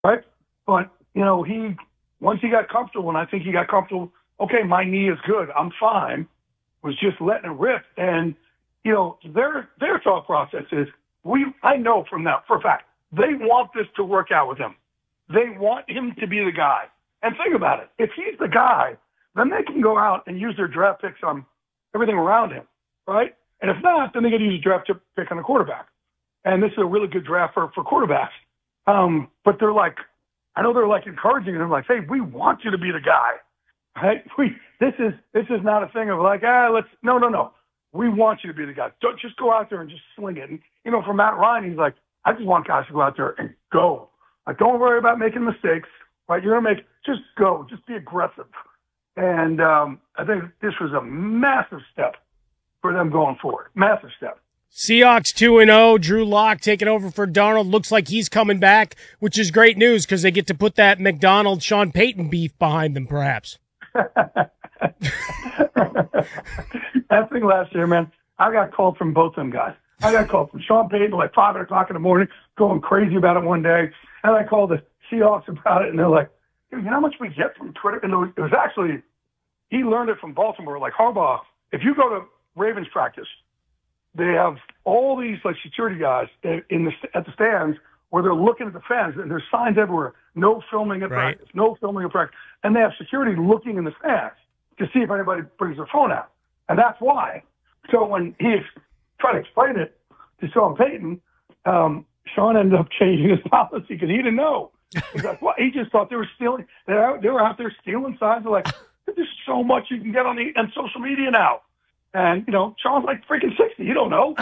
right? But, once he got comfortable, and I think he got comfortable, okay, my knee is good, I'm fine, was just letting it rip. And, their thought process is, I know from that for a fact, they want this to work out with him. They want him to be the guy. And think about it. If he's the guy, then they can go out and use their draft picks on everything around him, right? And if not, then they get to use a draft pick on a quarterback. And this is a really good draft for quarterbacks. But they're like, I know they're like encouraging him, like, hey, we want you to be the guy. Right? This is not a thing of like, no. We want you to be the guy. Don't just go out there and just sling it. And, for Matt Ryan, he's like, I just want guys to go out there and go. Like, don't worry about making mistakes, right? Just go. Just be aggressive. And I think this was a massive step for them going forward. Massive step. Seahawks 2-0. Drew Lock taking over for Darnold. Looks like he's coming back, which is great news because they get to put that McDonald-Sean Payton beef behind them, perhaps. That thing last year, man, I got called from both them guys. I got called from Sean Payton like 5 o'clock in the morning, going crazy about it one day. And I called the Seahawks about it, and they're like, dude, you know how much we get from Twitter? And it was actually, he learned it from Baltimore. Like Harbaugh, if you go to Ravens practice, they have all these like security guys at the stands where they're looking at the fans, and there's signs everywhere. No filming at practice. No filming at practice. And they have security looking in the stands to see if anybody brings their phone out. And that's why. So when he tried to explain it to Sean Payton, Sean ended up changing his policy because he didn't know. He's like, well, he just thought they were stealing. They were out there stealing signs. They're like, there's so much you can get on social media now. And, Sean's like freaking 60. You don't know.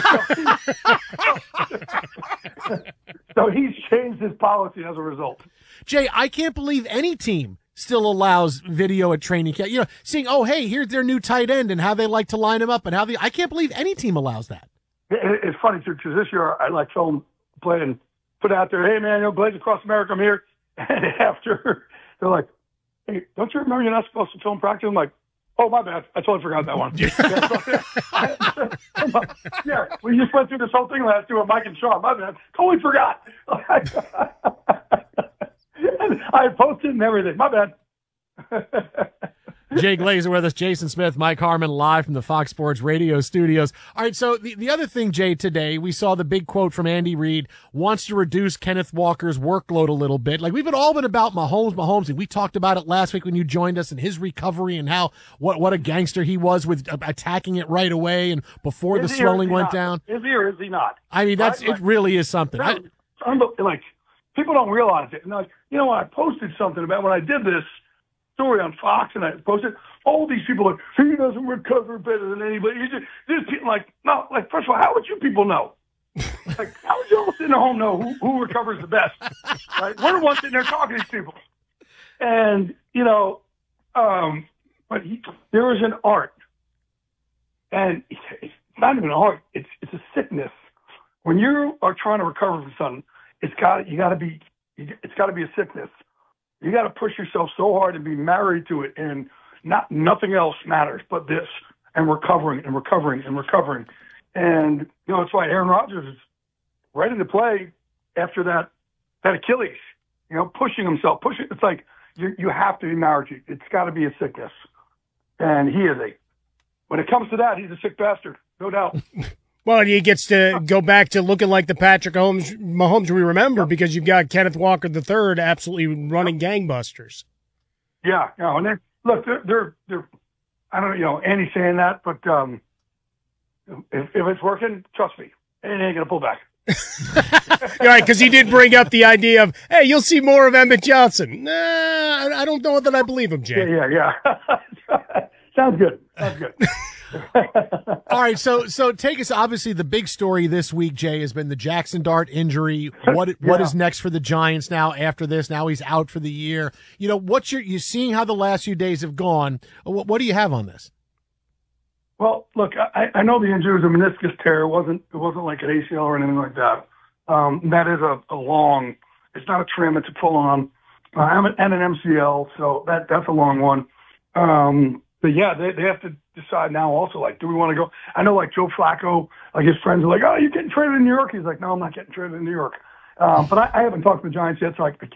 So he's changed his policy as a result. Jay, I can't believe any team still allows video at training camp. Seeing, oh, hey, here's their new tight end and how they like to line him up and I can't believe any team allows that. It's funny, too, because this year I like film play and put out there, hey, man, Blades Across America, I'm here. And after, they're like, hey, don't you remember you're not supposed to film practice? I'm like, oh, my bad. I totally forgot that one. Yeah, we just went through this whole thing last year with Mike and Sean. My bad. Totally forgot. I posted and everything. My bad. Jay Glazer with us, Jason Smith, Mike Harmon, live from the Fox Sports Radio studios. All right, so the other thing, Jay, today, we saw the big quote from Andy Reid, wants to reduce Kenneth Walker's workload a little bit. Like, we've all been about Mahomes, and we talked about it last week when you joined us and his recovery and how, what a gangster he was with attacking it right away and before the swelling went down. Is he or is he not? I mean, it really is something. Like, people don't realize it. And like, when I posted something about when I did this story on Fox and I posted, all these people are like, he doesn't recover better than anybody. There's people like, no, like, first of all, how would you people know? Like, how would you all sitting at home know who recovers the best? Right? We're the ones sitting there talking to these people. And, but there is an art. And it's not even an art. It's a sickness. When you are trying to recover from something, it's got to be a sickness. You got to push yourself so hard and be married to it, and nothing else matters but this, and recovering and recovering and recovering. And it's why Aaron Rodgers is ready to play after that Achilles. Pushing himself, It's like you have to be married to it. It's got to be a sickness, and he is when it comes to that, he's a sick bastard, no doubt. Well, he gets to go back to looking like the Patrick Mahomes we remember because you've got Kenneth Walker III absolutely running gangbusters. Yeah, and then look, they're I don't know, Andy's saying that, but if it's working, trust me, it ain't gonna pull back. Right, because he did bring up the idea of, hey, you'll see more of Emmett Johnson. Nah, I don't know that I believe him, Jay. Yeah. Sounds good. All right, so take us. Obviously, the big story this week, Jay, has been the Jackson Dart injury. What is next for the Giants now after this? Now he's out for the year. What's you seeing how the last few days have gone? What do you have on this? Well, look, I know the injury was a meniscus tear. It wasn't like an ACL or anything like that. That is a long. It's not a trim. It's a full on, and an MCL. So that's a long one. But yeah, they have to decide now also, like, do we want to go? I know, like, Joe Flacco, like, his friends are like, oh, you're getting traded in New York. He's like, no, I'm not getting traded in New York. But I haven't talked to the Giants yet, so I can't